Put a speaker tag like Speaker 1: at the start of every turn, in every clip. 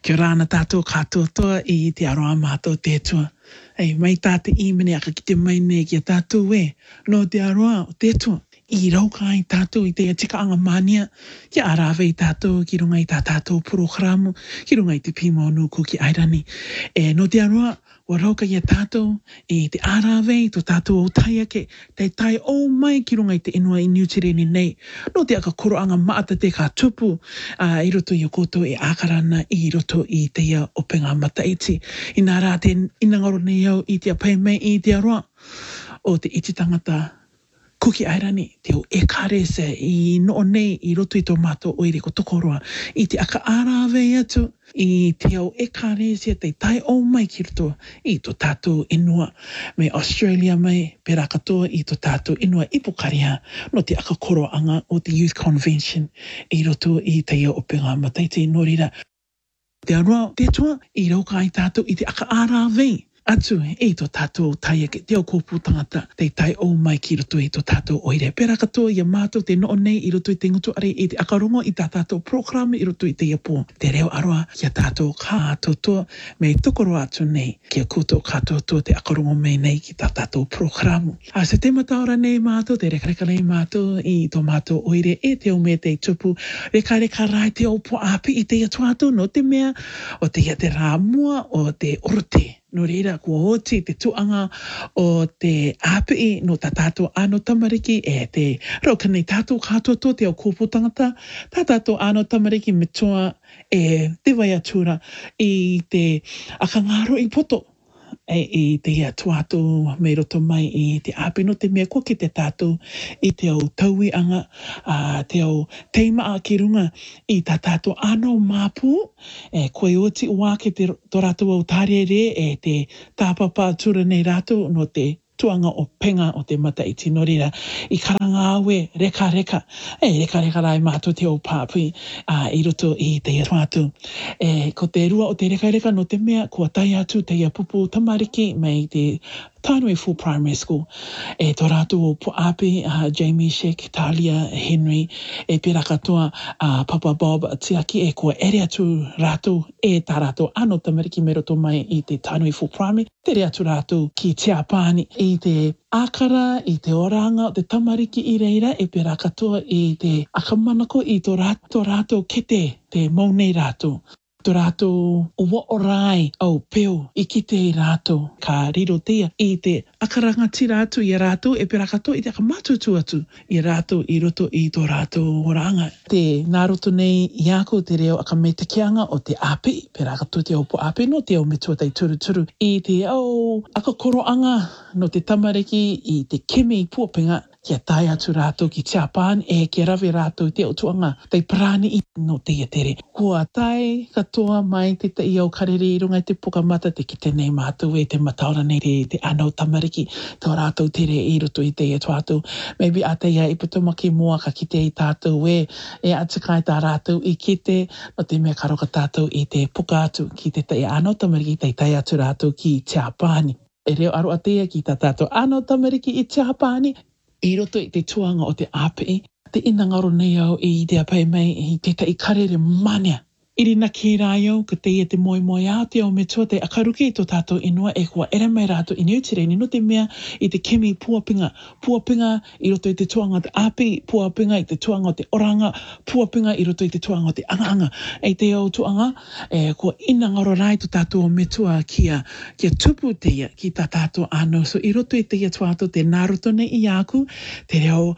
Speaker 1: Kia rāna tātou katoa toa I te aroa mātou tētua. Ei, mai tā te imene aka ki te mai nei kia tātou e. No te aroa o tētua. I rauka ai tātou I te tika anga mania. Kia arawe I tātou ki runga I tā tātou programo. Ki runga I te pimonu ko ki airani. No te aroa, wa rauka ia tātou I te arawe I tō tātou o taia ke te tai o mai ki runga I te inua I Niutireni nei. No te aka koro anga maata te ka tupu I roto I o koto I ākarana I roto I te ia openga mataiti. I nā rā te inangaro nei au I te apai mai I te aroa o te iti tangata kuki airani te o e karese I no nei I roto I tō mātou oire ko tokoroa I te aka arawe atu I te o e karese te tai o mai ki roto I tō tātou inua me Australia mai pera katoa I tō tātou inua ipukaria no te aka koro anga o te Youth Convention I roto I te ia openga mataiti no rira te aroa te tua I rauka ai tātou I te aka arawe atu e tō tātou taia ke te o kōpū tangata te tai o mai ki roto I tō tātou oire. Pera katoa ia mātou te noo nei I roto I te ngutu are I te akarongo I tā tātou programa I roto I te iapō. Te reo aroa kia tātou kātotoa me tokoro atu nei kia kūtou kātotoa te akarongo mei nei ki tā tātou programa. Se te mataora nei mātou, te rekareka nei mātou I tō mātou oire e te o me te tupu reka rai te opo api I te ia tuatou no te mea o te ia te rā mua o te orote. No reira, kua oti te tuanga o te api no tā tātou ano tamariki e te rauka nei tātou kātoto te au kōpū tangata. Tā tātou ano tamariki me toa e te vai atura I te akangaro I poto. I te ia tuatou me roto mai I te api no te mea ko ki te tātou I te au taui anga, te au teima a ki runga I tā tātou ano māpū, koe oti ua ke te tō rātou au tārere e te tāpapa atura nei rātou no te tuanga o penga o te mataiti no rira I karanga awe reka rai mātou te o pāpui I roto I te ia mātou ko te rua o te reka no te mea kua tai atu te ia pupu tamariki mai te Tānui Full Primary School. Tō rātou o Puapi, Jamie Sheck, Talia, Henry, pera katoa Papa Bob, Tiaki kua ere atu rātou tā rātou ano tamariki me roto mai I te Tānui Full Primary. Te re atu rātou ki Te Apāni I te ākara, I te oranga o te tamariki I reira, pera katoa I te akamanako I tō rātou kete, te maunei rātou. Tō rātou o orai au peo I kite I rātou ka riro tea I te akaranga ti rātou I rātou pera katoa I te akamatutu atu I rātou I roto I tō rātou oranga. Te nā roto nei I ako te reo akametekeanga o te api, pera katoa te opo api no te o metua tai turuturu I te au akakoroanga no te tamariki I te kemi puapenga kia tai atu rātou ki Te Apāni kia rawe rātou te o tuanga tei prāni I no te ia tere. Kua tai katoa mai te tai au karere I runga I te pukamata te ki tenei mātou te mataora nei te anau tamariki tō rātou tere I roto I te ia tuatou. Maybe a te ia I putumaki mua ka kite I tātou atikai tā rātou I kite no te mea karoka tātou I te puka atu ki te tai anau tamariki tei tai atu rātou ki Te Apāni. Reo aro atea ki tā tātou anau tamariki I Te Apāni. I roto I te tuanga o te api, te inangaro nei au I te apai mai I te tai karere mania. Iri na ki rāiau ka te ia te moi a te au me tua te akaruki I tō tātou inua kua ere mai rātou I Niutireni no te mea I te kemi puapinga I roto I te tuanga o te api, puapinga I te tuanga o te oranga, puapinga I roto I te tuanga o te anga. Te au tuanga, kua inangaro rai tō tātou me tua kia tupu te ia ki tā tātou anō. So I roto I te ia tuatou te nāroto nei I aku, te reo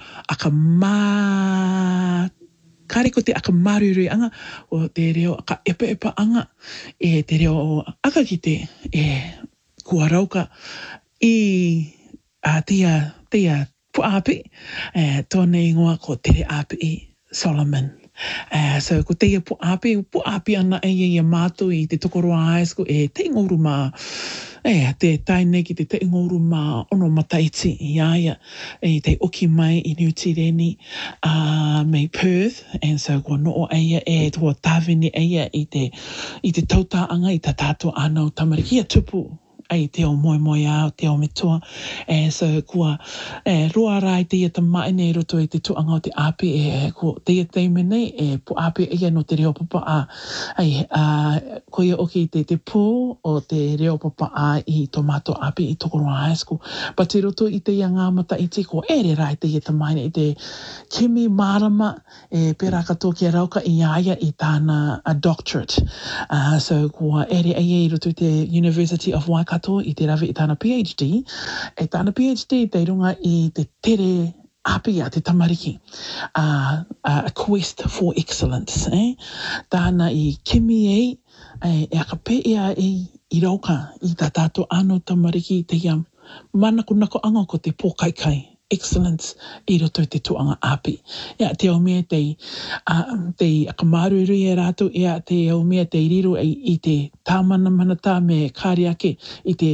Speaker 1: kare ko te aka marurui anga o te reo aka epa anga te reo aka ki te kua rauka I tia puapi tōne ingoa ko tere api Solomon. So ko te puapi ana ia mātou I te Tokoroa High School te ngoru mā te taine ki te ngoru mā ono mataiti I aia te oki mai I Niutireni me Perth and so ko no aia tua tāwini aia I te tautaanga I tā tātou anau tamariki tupu ai te o moe au, te o metua. So kua roa rai te ia tamai nei roto i te tuanga o te api ko te ia teime nei po api ia no te reo papa ai ko ia oki te pō o te reo papa i tomato api i Tokoroa High School. Pa te roto i te ia ngā mata i te ko ere rai te ia tamai nei i te Kimi Marama pera katoa ki a rauka i aia i tāna a doctorate. So kua ere ai i roto i te University of Waikato i te rawe i tāna PhD. Tāna PhD te runga i te tere api a te tamariki. A quest for excellence. Tāna i Kimi aka pe ia i rauka i tā tātou ano tamariki te ia manakunako anga ko te pōkaikai. Excellence i roto i te tuanga api. Ia te au mea te akamaruri e rātou, ia te au mea te riro i te tāmana manata me kāriake i te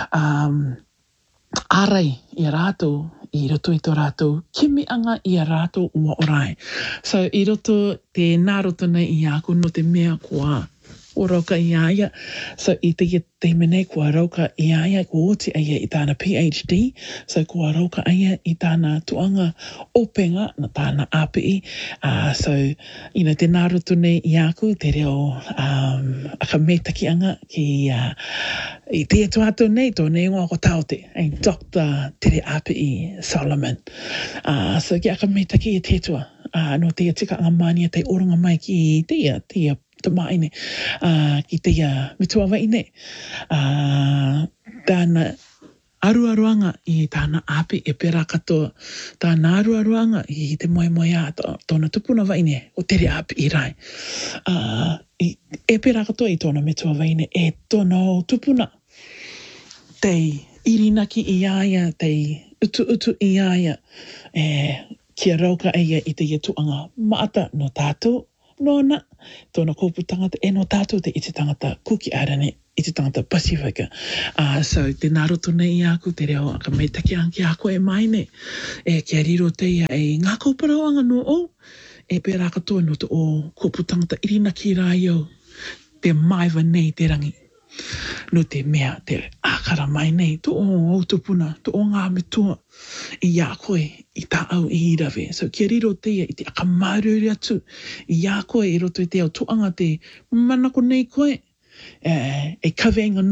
Speaker 1: arai i rātou i roto i tō rātou kimi anga i a rātou ua orai. So i roto te nā roto nei i aku no te mea kua o rauka i aia. So i te mene kua rauka i aia ko oti aia i tāna PhD. So kua rauka aia i tāna tuanga openga na tāna API. So ina te nā roto nei i aku te reo aka metaki anga ki i te tuato nei tō nei ngā ko taote. Dr. Tere API Solomon. So ki aka metaki i te tua. No te tika anga mania te oranga mai ki te tamaine ki te mitua wai ne. Tāna aruaruanga i tāna api e pera katoa. Tāna aruaruanga i te moe a tōna tupuna wai ne o tere api i rai. E pera katoa i tōna mitua wai ne e tōna tupuna. Te irinaki i aia, te utu i aia. Kia rauka eia i te tuanga maata no tātou. Nōna, tōna kōpu tangata no tātou te iti tangata kuki arane, iti tangata Pasifika. So te naroto nei i aku, te reo aka mei taki anki ako mai ne. Kia riro te ia ngā kōparauanga no o. Pera katoa no te o kōpu tangata irina ki rai au. Te maiwa nei te rangi. No te mea, te akara mai nei, to o tupuna, to o ngā metua i a koe i tā au i rawe. So kia riro teia i te akamaruri atu i a koe i roto i te au tuanga te manako nei koe e kawenga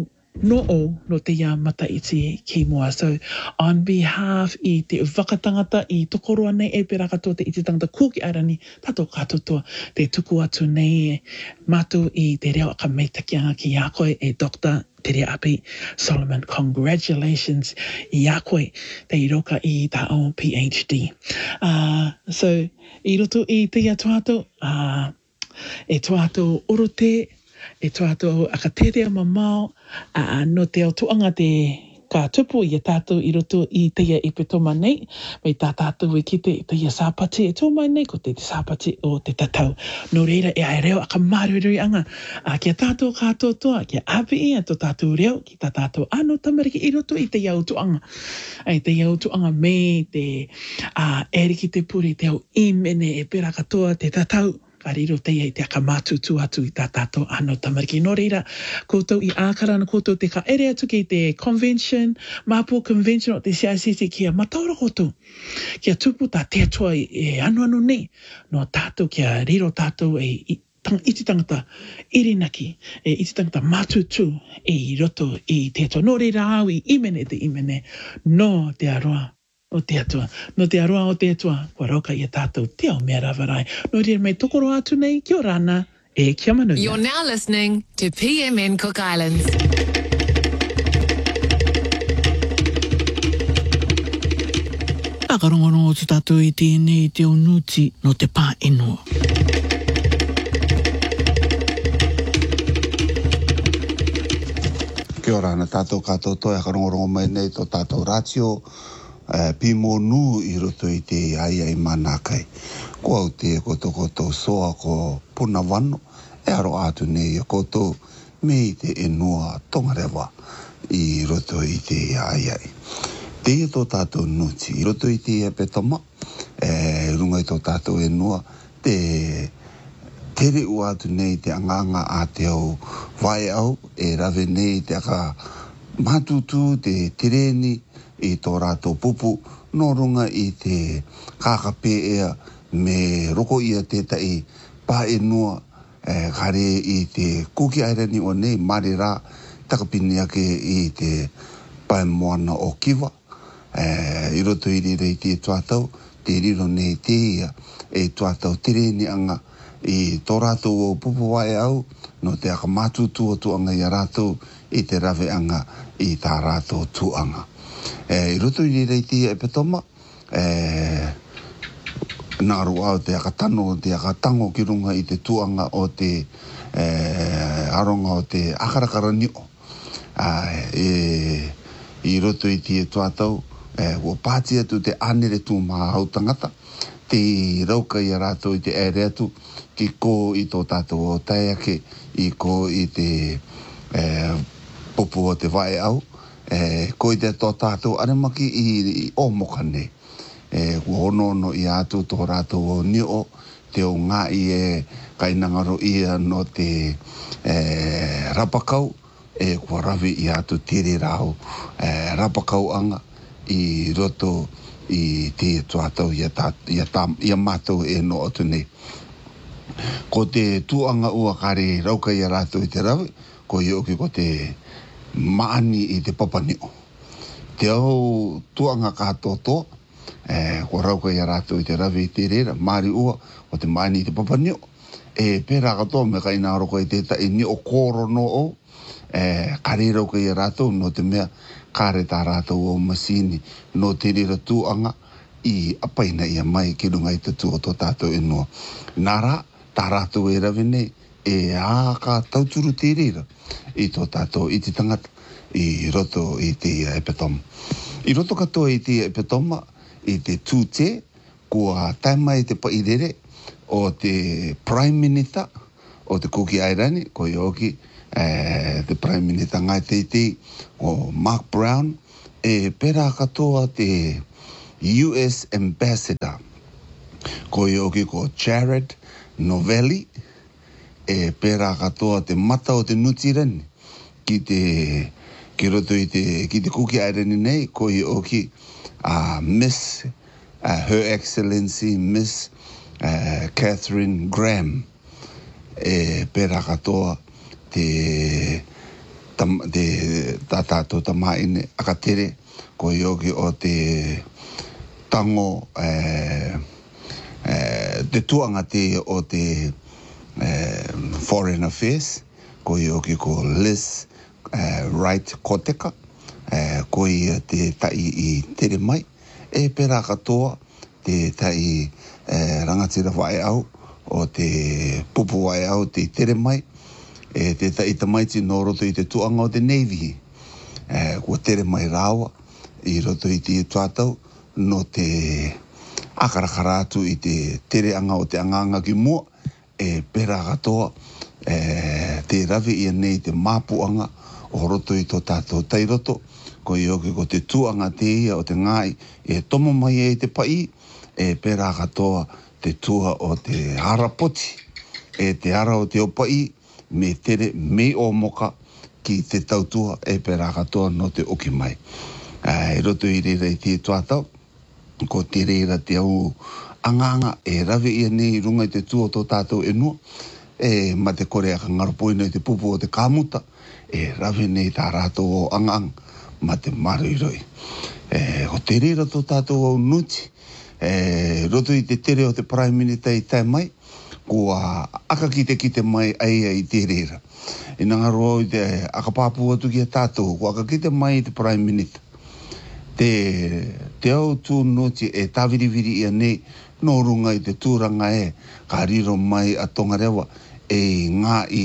Speaker 1: no te ia mata i te ki mua. So on behalf i te wakatangata i tokoroa nei e pera katoa te iti tangata kūki arani tato katotoa te tuku atu nei matu i te reo aka meitaki anga ki a koe Dr. Tere Api Solomon. Congratulations i a koe te iroka i tā o PhD. So i roto i te ia tuato tuato orote e tuato aka terea mamao no te au tuanga te ka tupu i a tātou i roto i teia i petoma nei, mei tā tātou i kite i teia sāpati e tōmai nei ko te sāpati o te tatau. No reira e ai reo aka marurui anga kia tātou kātou toa, kia api ia tō tātou reo ki tā tātou ano tamariki i roto i teia au tuanga. Teia au tuanga me te eriki te puri te au imene e pera katoa te tatau. Ka riro teia i te aka mātutu atu i tā tātou ano tamariki. Nō reira, koutou i ākarana, koutou te ka ere atu ki te convention, Māpō convention o te CICC kia mataura koutou. Kia tupu tā te atua e anu nei, no tātou kia riro tātou iti tangata irinaki, iti tangata mātutu i roto i te atua. Nō reira au i imene te imene, no te aroa. O te atua. No te aroa o te atua, kua rauka i a tātou te ao mea rawarai. No reira mei tokoro atu nei, kia rana, kia manuia.
Speaker 2: You're now listening to PMN Cook Islands.
Speaker 1: Akarongorongo o te tātou i tēnei te onuti no te pā enua.
Speaker 3: Kia rana tātou kātou toi akarongorongo mai nei tō tātou ratio. Pimo nū i roto i te ai manakai. Ko au te koto soa ko puna wano. E aro atu nei a koto me i te enua tongarewa i roto i te ai. Te i tō tātou nuti. I roto i te petama. Runga i tō tātou enua. Tere u atu nei te anganga a te au vai au. E rave nei te aka Mātutu te tereni i tō rātou pupu, no runga i te kākape ea me roko ia tētai pā e noa kare i te kuki airani o nei mare rā takapini ake i te pae moana o kiwa. I roto i rei te tuatau, te riro nei te ia e tuatau tereni anga i tō rātou o pupu wae au, no te aka mātutu o tuanga i a rātou i te rawe anga i tā rātou tuanga. I roto i rei te e petoma, nā rua o te aka tano, te aka tango ki runga i te tuanga o te aronga o te akarakaranio. I roto i te tuatau, ua pāti atu te anere tū mā hau tangata, te rauka i a rātou i te ere atu, ki ko i tō tātou o taiake, i ko i te popo o te wae au, ko i te tō tātou aremaki i o mokane. Ua ono i atu tō rātou o nio, te o ngā i kainangaro ia no te rapakau, kua rawi i atu tere rau rapakau anga i roto i te tuatau ia mātou e no atu nei. Ko te tuanga ua kare rauka i a rātou i te rawi, ko i oki ko te maani i te papanio. Te au tuanga kātoto, ko rauka i a rātou i te rawi i te rera, maari ua o te maani i te papanio. Pērā katoa me kaina roko i te tai ni o koro no o, kare rauka i a rātou no te mea kare tā rātou o masini no te rera tuanga i apaina i a mai ki runga i te tua tō tātou inua. Nara, tā rātou e rawe nei, āka tauturu te rera i tō tātou i te tangata i roto i te epetoma. I roto katoa i te epetoma i te tūte, kua taima i te pairere o te Prime Minister o te Kuki Airani, ko i oki te Prime Minister ngai teitei o Mark Brown, pērā katoa te US Ambassador, ko i oki ko Jared Novelli, pērā katoa te mata o te Nutirani, ki roto i ki te Kuki Airani nei, ko i oki Miss, Her Excellency Miss Catherine Graham, pērā katoa te tātātou tamaine akatere, ko i oki o te tango te tuanga te o te Foreign Affairs, ko i oki ko Liz Wright Koteka, ko i te tai i tere mai, pērā katoa te tai rangatira wae au, o te pupu wae au te tere mai, te tai tamaiti no roto i te tuanga o te Navy, kua tere mai rawa, i roto i te tuatau, no te akarakaratu i te tere anga o te anganga ki mua, pērā katoa, te rawi ia nei te māpuanga o roto i tō tātou tairoto, ko i oki ko te tuanga te ia o te ngai, tomo mai e te pai, pērā katoa te tua o te harapoti, te ara o te opai, me tere me o moka ki te tautua, pērā katoa no te oki mai. Roto i reira i te tuatau, ko te reira te au anganga, rawe ia nei runga i te tua tō tātou enua, ma te kore aka ngaropoina i te pupu o te kāmuta, rawe nei tā rātou o angang, ma te mariroi. Ko te reira tō tātou au nuti, roto i te tere o te Prime Minister i tai mai, kua aka kite mai ai i te reira. I ngaro i te akapāpu atu ki a tātou, kua aka kite mai i te Prime Minister. Te au tū noti tāwiriwiri ia nei, no runga i te tūranga ka riro mai a Tongarewa, ngā i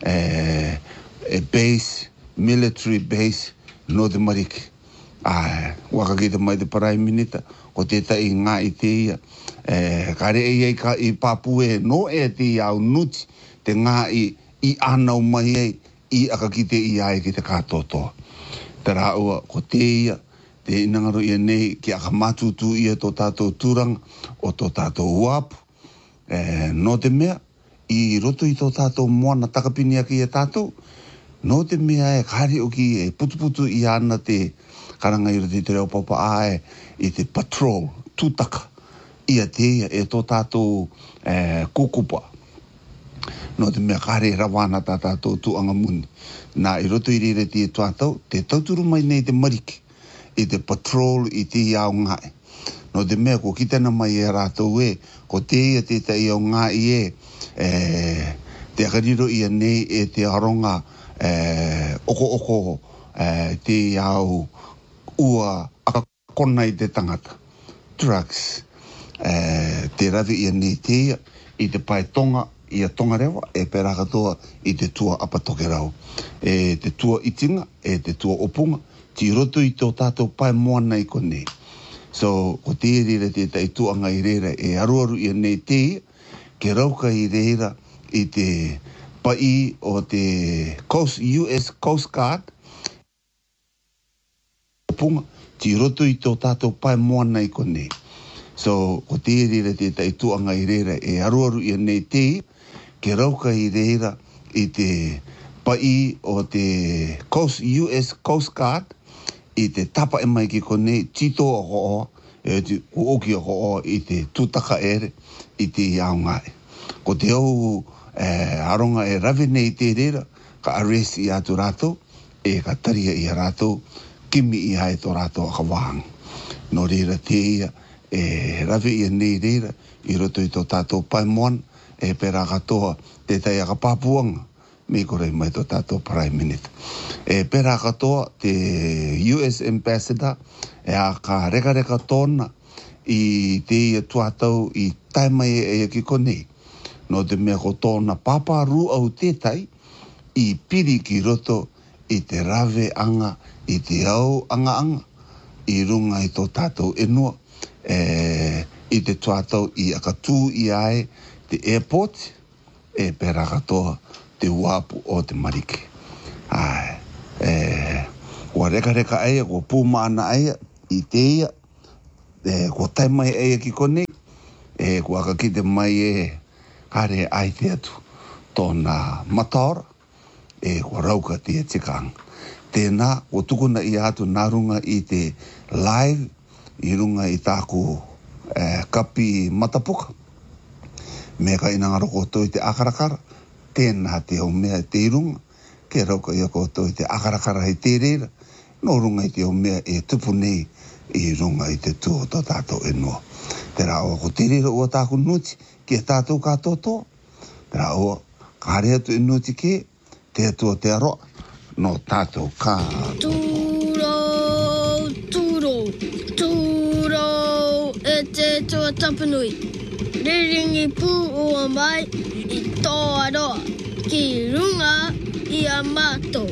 Speaker 3: base, military base, no te mariki. Waka kite mai te Prime Minister, ko te tai ngā i te ia, ka re i papu no te au nuti, te ngā i anau mai i aka kite i ai ki te kātotoa. Tera ua, ko te ia, te inangaro ia nei ki aka matutu ia tō tātou tūranga o tō tātou uapu. No te mea, i roto i tō tātou moana takapini aki ia tātou, No te mea e kari oki e putu I ana te karanga I te reo papa ae I te patrol, tūtaka. Ia te e tō tātou kukupa. No te mea kare rawana tā tātou tuanga muni. Nā I roto I rere te tuatau, te tauturu mai nei te mariki. I te patrol I te iau ngai. No te mea ko kitana mai e rātou e, ko te ia te ta iau ngai te akariro ia nei e te aronga oko te iau ua akakona I te tangata. Drugs. Te rawi ia nei te ia I te pai tonga ia tonga rewa e pera katoa I te tua apatoke rau. E te tua itinga, e te tua opunga, ti roto I tō tātou pai moana I konei. So, ko te rira te tai tuanga I reira e aruaru ia nei te ia, ke rauka I reira I te pai o te US Coast Guard, opunga, ti roto I tō tātou pai moana I konei. So, ko te rira te tai tuanga I reira e aruaru ia nei te ia, ke rauka I reira I te pai o te US Coast Guard, I te tapa e mai ki konei tito o ho'o, e te uoki o ho'o I te tūtaka ere I te iau ngai. Ko te au aronga e rawe nei te reira, ka arrest I atu rātou, e ka taria I rātou, kimi I hae tō rātou a kawahang. No reira te ia, e rawe ia nei reira, I roto I tō tātou pai moan, e pera katoa te tai a ka pāpuanga, me kore mai tō tātou Prime Minister. E pera katoa te US Ambassador, e a ka reka tōna I te ia tuatau I taimai e ki konei. No te mea ko tōna pāparu au tētai, I piri ki roto I te rawe anga, I te au anga, I runga I tō tātou enua, I te tuatau I akatū I ae, te airport, e pera katoa te wapu o te marike. Ai, kua reka aia, kua pūmaana aia, I te ia, kua taimai aia ki konei, kua kakite mai kare ai te atu, tōna mataora, kua rauka te tikanga. Tēnā, kua tukuna I atu nārunga I te live, I runga I tāku kapi matapuka, me ka inanga roko to I te akarakara, tēnā te o mea te irunga, ke rauka I ako to I te akarakara I te reira, no runga I te o mea e tupu nei I runga I te tuo tō tātou e noa. Te rāua ko te reira ua tāku nuti, ke tātou kātou tō. Te rāua, ka hare atu e nuti ke, te atua te aroa, no tātou kā.
Speaker 4: Tūro, e te tua tapanui. Riringi pū ua mai I tō aroa, ki runga I a mātou.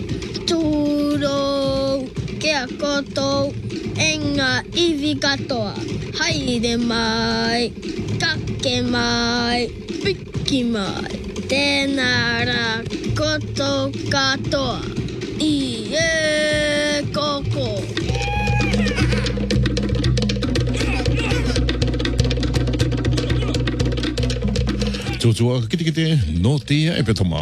Speaker 4: Tūro, ke a kotou, enga iwi katoa. Haere mai, kake mai, piki mai. Tēnā rā kotou katoa. I e koko.
Speaker 5: Tūtua kite no te e petoma.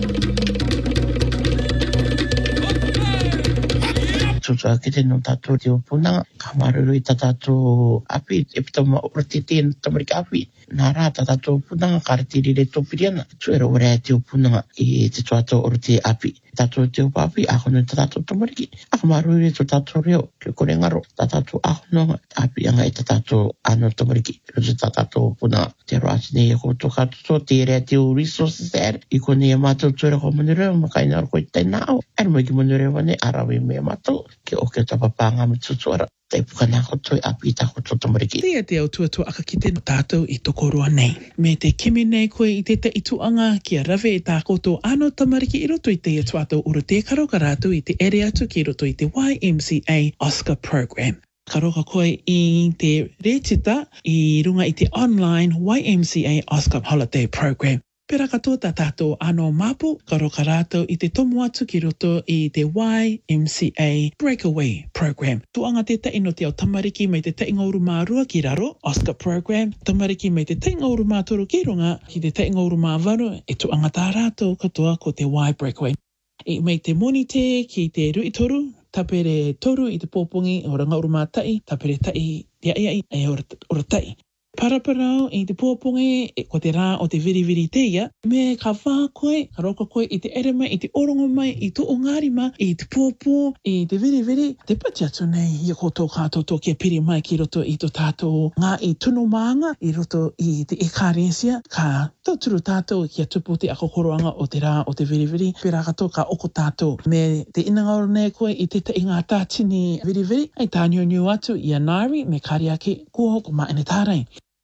Speaker 6: Tūtua kite no tātou te opuna, ka maruru I tātou api, e petoma ora te tēn tamarika api. Nā rā tātou opuna, ka retirire tōpiriana. Tuera ora te opuna I te tuatou ora te api. Tātou te opapi, ahono tātou tamariki. Ako maruru tō tātou reo, ke kore ngaro, tātou ahono api anga I tātou ano tamariki. Roto tātou opuna, te roati nei e koutou katoto, te rea te o resources ere. I kone e mātou tuera ko manureo, makaina aro koe tai nāo. Ero mai ki manureo wane, arawe mea mātou, ke oke tapapanga me tutuara. Te pukana kotoi api tāko tō tamariki.
Speaker 1: Tia te au tuatua aka ki te tātou I toko roa nei. Me te kimi nei koe I te te ituanga ki a rawe I tāko tō ano tamariki I roto I te tuatau uru te karoka rātou I te ere atu ki roto I te YMCA Oscar Program. Karoka koe I te retita I runga I te online YMCA Oscar Holiday Program. Pera katoa tā tātou ano mapu, karoka rātou I te tomu atu ki roto I te YMCA Breakaway Program. Tuanga te taino te au tamariki mai te tainga uru mārua ki raro, Oscar Program, tamariki mai te tainga uru mātoro ki runga, ki te tainga uru māwaru, e tuanga tā rātou katoa ko te Y Breakaway. I mai te monite ki te rui toru, tapere toru i te pōpongi o ranga urumātai, tapere tai te ai ora tai. Paraparau i te pōpongi ko te rā o te viriviri teia, me ka whā koe, ka roka koe i te ere mai, i te orongo mai, i te ongari mai, i te pōpō, i te viriviri. Te pati atu nei, i koto kātou tō kia piri mai ki roto i tō tātou ngā i tuno maanga, i roto i te ekaresia, ka tauturu tātou kia tupu te akokoroanga o te rā o te viriviri, pera kato ka oko tātou. Me te inangaoro nei koe i te i ngā tātini viriviri, ai tāniu atu i anari, me kariake kua hoko maa ene tārai.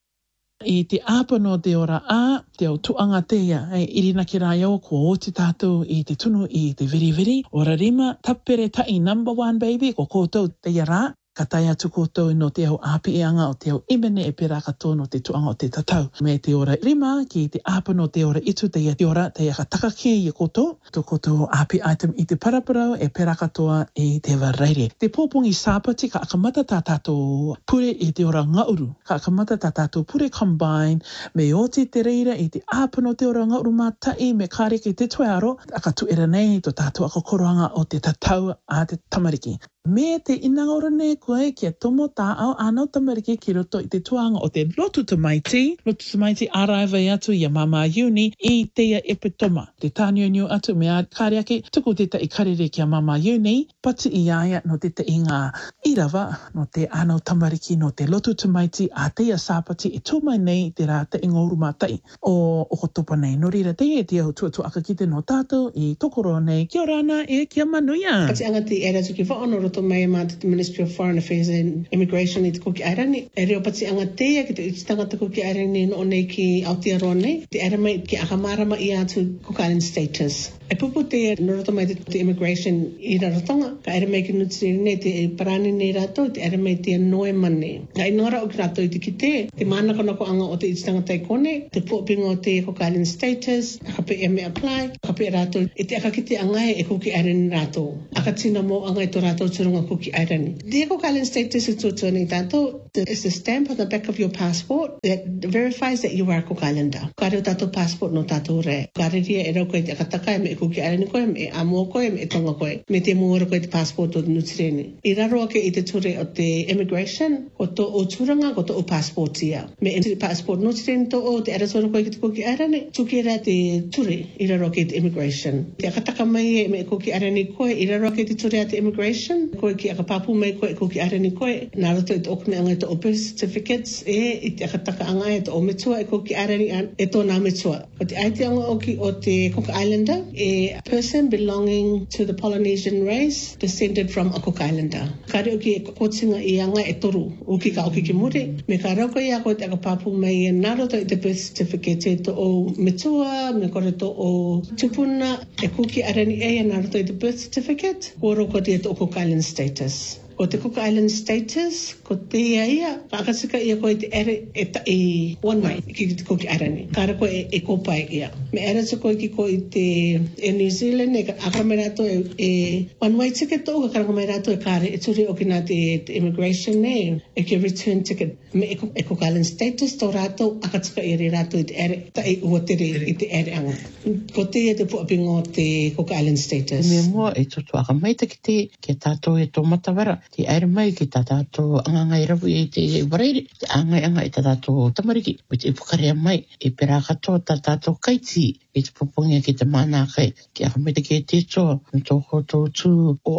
Speaker 1: I te āpano te ora te au tuanga teia, irina ki rā iau ko o te tātou i te tunu i te viriviri, ora rima, tapere tai number 1 baby, ko koutou teia rā, ka tai atu koutou no te au āpianga o te au imene e pera katoa no te tuanga o te tatau. Me te ora rima ki te āpano te ora itu teia te ora teia ka takake i koutou, to koutou āpi item i te paraparau e pera katoa i te wareire. Te pōpongi sāpati ka akamata tā tātou pure i te ora ngauru, ka akamata tā tātou pure combine, me o te reira i te āpano te ora ngauru mātai, me kāreke te tuaro, akatu era nei to tātou akokoroanga o te tatau a te tamariki. Me te inangaura nei koe kia tomo tā au anau tamariki ki roto i te tuanga o te lotu tamaiti araiwai atu i a mama uni i teia epitoma. Te tāniu atu mea kāriake tuku te ta i karere ki a mama uni, pati i aia no te i ngā irawa no te anau tamariki no te lotu tamaiti a teia sāpati i tūmai nei te rā te ingouru mātai o kotopa nei. No rira teia e te au tuatu akakite no tātou i tokoro nei kia rāna e kia manuia.
Speaker 7: Pati anga te era tuki whaono to mai ma te Ministry of Foreign Affairs and Immigration i te kuki airani. E reo pati anga teia ki te tangata kuki airani no nei ki Aotearoa nei. Te era mai ki akamarama i atu Cook Island status. E pupu te noroto mai te immigration i rarotonga. Ka era mai ki nutiri nei te parani nei rato, te era mai te noe mane. Ka inora o ki rato i te kite, te mānakonako anga o te tangata i kone, te pōpingo o te Cook Island status, akape e me apply, akape rato i te akakite angai e kuki airani rato. Akatina mo angai to rato turunga kuki airani. The Cook Island status is tuani tato. It's a stamp on the back of your passport that verifies that you are a Cook Islander. Kare tato passport no tato re. Kare ria e rau koe te akataka me e kuki airani koe, me e amo koe, me e tonga koe. Me te muara koe te passport o nutirene. I raro ake i te ture o te immigration, ko to o turanga, ko to o passport ia. Me e passport nutirene to o te aratora koe ki te kuki airani, tuki era te ture i raro ake te immigration. Te akataka mai e me e kuki airani koe, i raro ake te ture a te immigration, koe ki akapapu mai koe kuki airani koe, nā roto i te okune anga o birth certificates i te akataka anga e o metua e kuki airani e tō metua. O te aite anga o te Cook Islander a person belonging to the Polynesian race descended from a Cook Islander. Kare o ki e kotinga i anga e toru o ki ka oki ki mure. Me ka rauka i a koe te akapapu mai e nā roto i te birth certificate e to o metua, me kore to o tupuna e kuki airani e nā roto i te birth certificate, o roko te o Cook Island status. O te Cook Island status, ko te ia, ka akasika ia koe te ere e one way ki te kuki airani. Kara koe e kopai ia. Me ere te koe ki koe te New Zealand, e akaramerato e one way ticket o, ka karamerato e kare e turi o ki nā te immigration ne, e ki return ticket. Me e Cook Island status, tō rato, akatika i re rato i te ere, ta e ua tere i te ere anga. Ko te e te puapingo te Cook Island status.
Speaker 6: Me mua e tutu akamaita ki te, ke tātou e tō matawara. Te aere mai ki tā tātou anganga i rawu i te wareire, te anga i tā tātou tamariki, me te ipukarea mai, e pera katoa tā tātou kaiti, e te popongia ki te mana kai, ki akamete ki te toa, me tō koto tū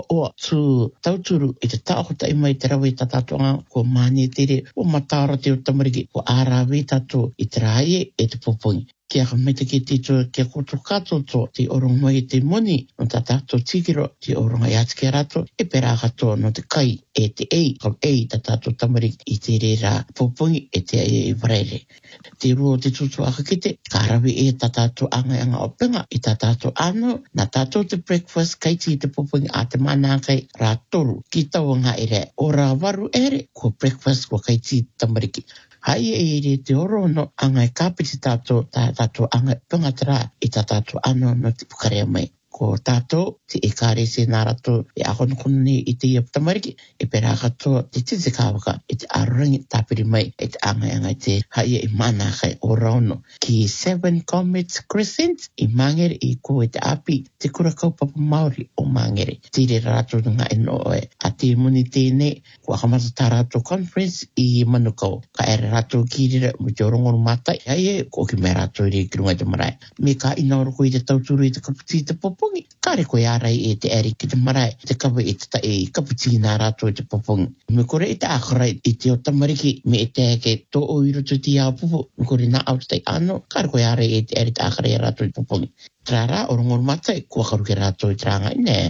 Speaker 6: tū tauturu, e te tāokota i mai te rawu i tā tātou anga, ko mani tere, o matara te o tamariki, ko ārawe tātou i te raie, e te popongi. Kia akamete ki te toa, kia koto katoto, te orongo i te moni, no tā tātou tigiro, te orongo i atike rato, e pera katoa no te kai, e te kau tā tātou tamariki, i te re rā popongi, e te e wareire. Te ruo te tutu akakite, ka rawe e tā tātou anga o penga, i tā tātou ano, na tātou te breakfast, kaiti i te popongi a te mana kai rā toru, ki tau ngā ere, o rā waru ere, ko breakfast, ko kaiti tamariki. Hai e re te oro no anga e kāpiti tātou anga pengatara i tā tātou ano no te pukarea mai. ko tātou te e kāre se nā rato e ahono nei i te ia tamariki e pera katoa te tite kāwaka e te arangi tāpiri mai e te anga te haia i mana kai o rauno ki 7 Comets Crescent i Mangere i ko e te api te kura kaupapa Māori o Mangere. Tire rato nga e no e a te muni tēnei kua kamata tā rato conference i Manukau. Ka ere rato kirira mo te orongoru matai haia ko ki mea rato i ki runga te marae. Me ka inauroko i te tauturu i te kaputi te popongi. Kare koe arai e te eri ki te marae te kawa i te tae i kaputi nā rato i te popongi. Me kore i te akarai i te o tamariki me e te ke tō o i roto ti au pupu. Me kore nā au te ano kare koe arai e te eri te akarai i rato i te popongi. Trara orongoru matai kua karu ke rato i te ranga i ne.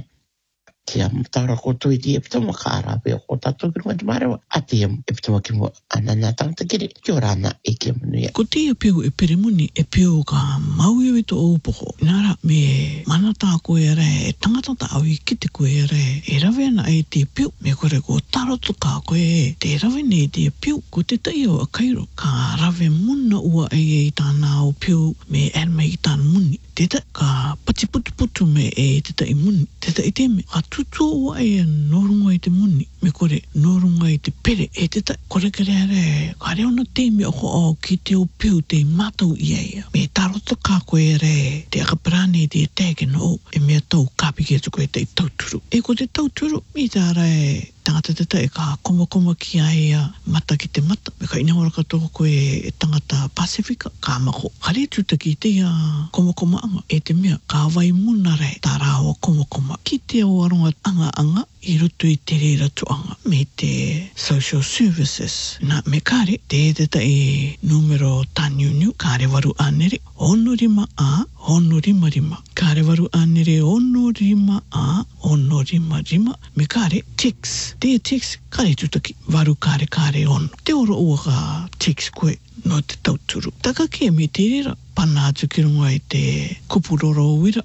Speaker 6: Kia mtara koto i te epitama ka arabe o ko tato ki runga te marewa. A te epitama ki mo anana tangata kiri. Kia rana e kia manuia.
Speaker 1: Ko te apeu e peremuni e peo ka mauio i to oupoko. Nara me manata koe ere e tangata ta au i kite koe ere e rawe ana e te apeu. Me kore ko taroto ka koe te rawe ne te apeu. Ko te tai o a kairo ka rawe muna ua e tāna o apeu me erme i tāna muni. Teta ka pati putu me e teta i muni. Teta i teme ka tutua ua e norunga i te muni. Me kore norunga i te pere e teta kore kere ere ka reo na teme o ko o ki te o piu te matau i eia. Me tarota ka koe ere te akaparane te tege no e mea tau kapike tuko e te tauturu. E ko te tauturu mi tāra e tangata teta e ka koma ki aia mata ki te mata. Me ka inawara katoa koe e tangata Pasifika ka mako. Kare tuta ki te koma anga e te mea ka wai muna rei tā rāua koma. Ki te o aronga anga i roto i te reira tuanga me te social services. Nā me kare te teta e numero tāniuniu kare waru anere honorima a honorima. Kare waru anere honorima a honorima. Me kare text. Te text kare tutaki waru kare ono. Te oro ua ka text koe no te tauturu. Taka ke me te reira pana atu ki runga i te kupuroro wira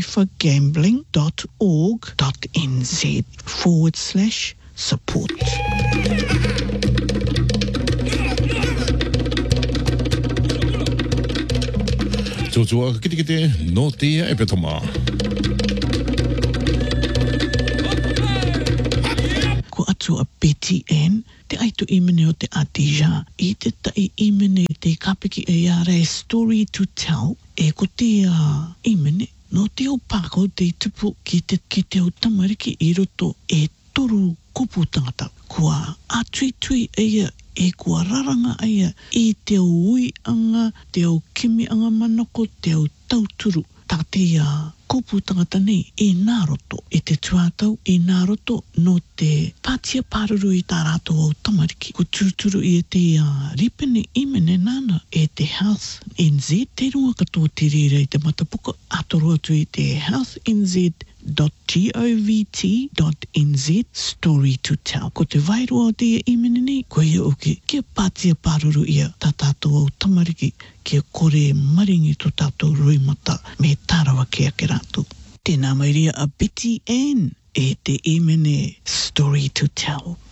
Speaker 1: safergambling.org.nz/support.
Speaker 5: Tōtua kite no te epitoma.
Speaker 1: Ko atu a Betty Ann, te aitu imene o te Adija, i te tai imene te kapiki e ara e story to tell, e ko te imene, no te o pāko te tupu ki te o tamariki i roto e toru kupu tangata. Kua atui eia e kua raranga eia i te o ui anga, te o kimi anga manako, te o tauturu. Tā te kupu tangata nei e nā roto, e te tuatau e nā roto no te pātia pāruru i tā rātou au tamariki. Ko tūturu i te ripene imene nāna e te Health NZ, te runga katoa te rira i te matapuka, atoro atu i te healthnz.gov.nz story to tell. Ko te vairua o te imene nei, ko ia uke, kia pātia pāruru ia tā tātou au tamariki, kia kore maringi to tātou ruimata me tārawa kia ke rātou. Tēnā mai ria a Betty Ann e te imene story to tell.